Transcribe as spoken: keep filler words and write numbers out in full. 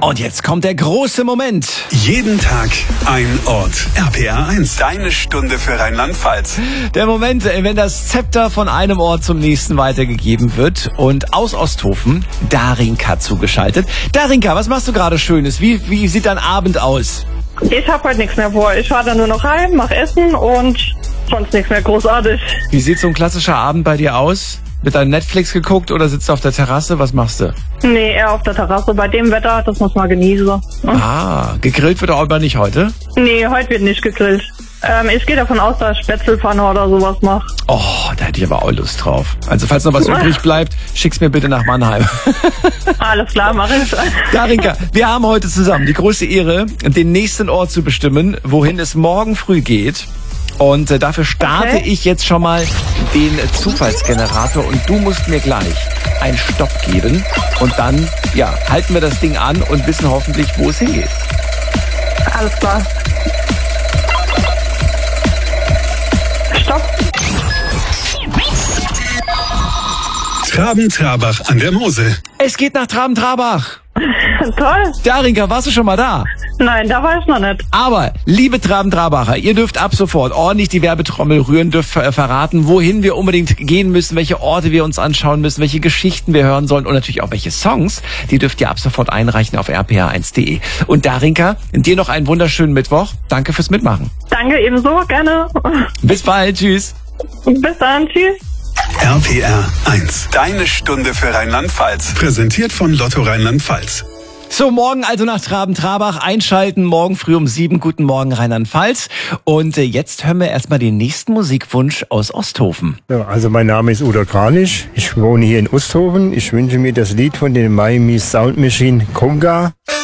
Und jetzt kommt der große Moment. Jeden Tag ein Ort. R P R eins. Deine Stunde für Rheinland-Pfalz. Der Moment, wenn das Zepter von einem Ort zum nächsten weitergegeben wird. Und aus Osthofen, Darinka zugeschaltet. Darinka, was machst du gerade Schönes? Wie, wie sieht dein Abend aus? Ich habe heute nichts mehr vor. Ich fahre dann nur noch heim, mach Essen und sonst nichts mehr großartig. Wie sieht so ein klassischer Abend bei dir aus? Mit deinem Netflix geguckt oder sitzt du auf der Terrasse? Was machst du? Nee, eher auf der Terrasse. Bei dem Wetter, das muss man genießen. Ah, gegrillt wird aber nicht heute? Nee, heute wird nicht gegrillt. Ähm, ich gehe davon aus, dass ich Spätzlepfanne oder sowas mache. Oh, da hätte ich aber auch Lust drauf. Also falls noch was übrig bleibt, schick's mir bitte nach Mannheim. Alles klar, mach ich. Darinka, wir haben heute zusammen die große Ehre, den nächsten Ort zu bestimmen, wohin es morgen früh geht. Und äh, dafür starte Okay. ich jetzt schon mal den äh, Zufallsgenerator und du musst mir gleich einen Stopp geben. Und dann, ja, halten wir das Ding an und wissen hoffentlich, wo es hingeht. Alles klar. Stopp. Traben-Trabach an der Mosel. Es geht nach Traben-Trabach. Toll. Darinka, warst du schon mal da? Nein, da war ich noch nicht. Aber, liebe Traben-Trabacher, ihr dürft ab sofort ordentlich die Werbetrommel rühren, dürft ver- verraten, wohin wir unbedingt gehen müssen, welche Orte wir uns anschauen müssen, welche Geschichten wir hören sollen und natürlich auch welche Songs. Die dürft ihr ab sofort einreichen auf r p r eins punkt de. Und Darinka, dir noch einen wunderschönen Mittwoch. Danke fürs Mitmachen. Danke, ebenso. Gerne. Bis bald. Tschüss. Bis dann. Tschüss. R P R eins. Deine Stunde für Rheinland-Pfalz. Präsentiert von Lotto Rheinland-Pfalz. So, morgen also nach Traben-Trabach einschalten, morgen früh um sieben. Guten Morgen Rheinland-Pfalz. Und äh, jetzt hören wir erstmal den nächsten Musikwunsch aus Osthofen. Ja, also mein Name ist Udo Kranich. Ich wohne hier in Osthofen. Ich wünsche mir das Lied von den Miami Sound Machine Conga.